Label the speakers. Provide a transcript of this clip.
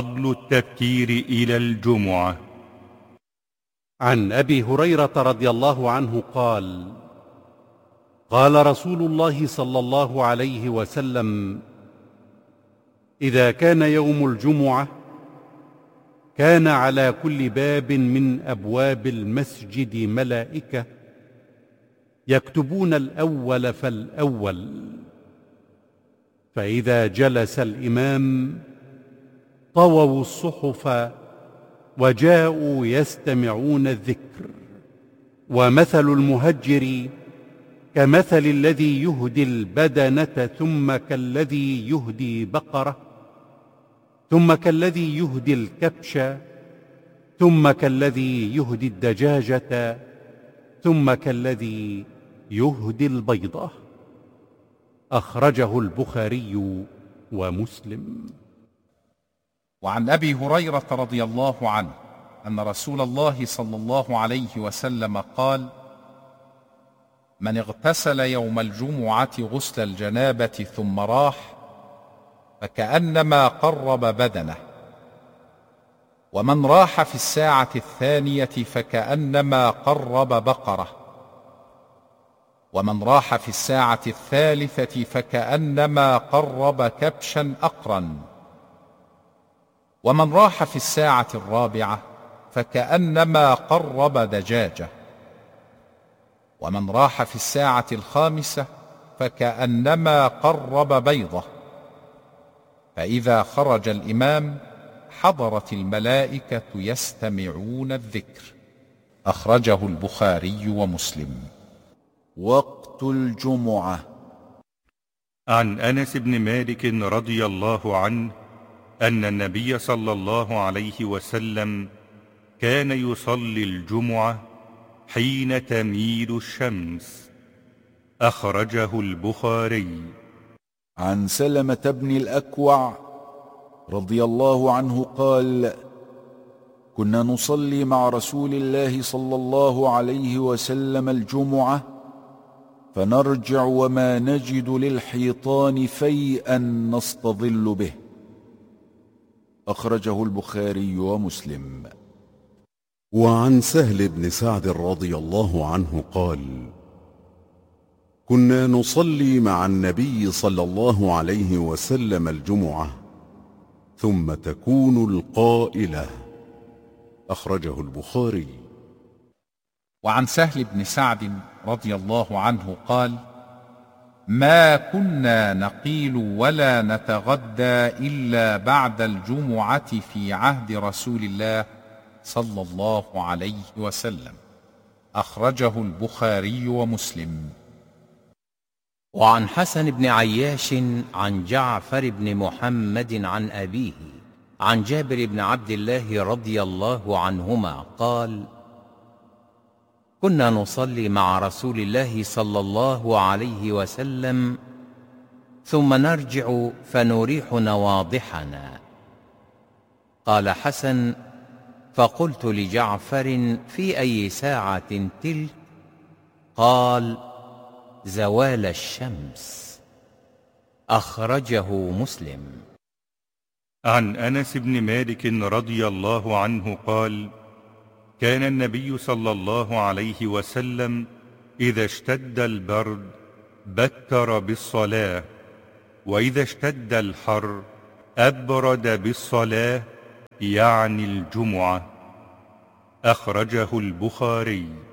Speaker 1: فضل التبكير إلى الجمعة.
Speaker 2: عن أبي هريرة رضي الله عنه قال: قال رسول الله صلى الله عليه وسلم: إذا كان يوم الجمعة كان على كل باب من أبواب المسجد ملائكة يكتبون الأول فالأول، فإذا جلس الإمام طووا الصحف وجاءوا يستمعون الذكر. ومثل المهجر كمثل الذي يهدي البدنة ثم كالذي يهدي بقرة ثم كالذي يهدي الكبش ثم كالذي يهدي الدجاجة ثم كالذي يهدي البيضة. أخرجه البخاري ومسلم.
Speaker 3: وعن أبي هريرة رضي الله عنه أن رسول الله صلى الله عليه وسلم قال: من اغتسل يوم الجمعة غسل الجنابة ثم راح فكأنما قرب بدنه، ومن راح في الساعة الثانية فكأنما قرب بقرة، ومن راح في الساعة الثالثة فكأنما قرب كبشا أقرا، ومن راح في الساعة الرابعة فكأنما قرب دجاجة، ومن راح في الساعة الخامسة فكأنما قرب بيضة. فإذا خرج الإمام حضرت الملائكة يستمعون الذكر. أخرجه البخاري ومسلم.
Speaker 4: وقت الجمعة.
Speaker 1: عن أنس بن مالك رضي الله عنه أن النبي صلى الله عليه وسلم كان يصلي الجمعة حين تميل الشمس. أخرجه البخاري.
Speaker 4: عن سلمة بن الأكوع رضي الله عنه قال: كنا نصلي مع رسول الله صلى الله عليه وسلم الجمعة فنرجع وما نجد للحيطان فيئا نستظل به. أخرجه البخاري ومسلم.
Speaker 5: وعن سهل بن سعد رضي الله عنه قال: كنا نصلي مع النبي صلى الله عليه وسلم الجمعة ثم تكون القائلة. أخرجه البخاري.
Speaker 3: وعن سهل بن سعد رضي الله عنه قال: ما كنا نقيل ولا نتغدى إلا بعد الجمعة في عهد رسول الله صلى الله عليه وسلم. أخرجه البخاري ومسلم.
Speaker 6: وعن حسن بن عياش عن جعفر بن محمد عن أبيه عن جابر بن عبد الله رضي الله عنهما قال: كنا نصلي مع رسول الله صلى الله عليه وسلم ثم نرجع فنريح نواضحنا. قال حسن: فقلت لجعفر: في أي ساعة تلك؟ قال: زوال الشمس. أخرجه مسلم.
Speaker 1: عن أنس بن مالك رضي الله عنه قال: كان النبي صلى الله عليه وسلم إذا اشتد البرد بكر بالصلاة، وإذا اشتد الحر أبرد بالصلاة، يعني الجمعة. أخرجه البخاري.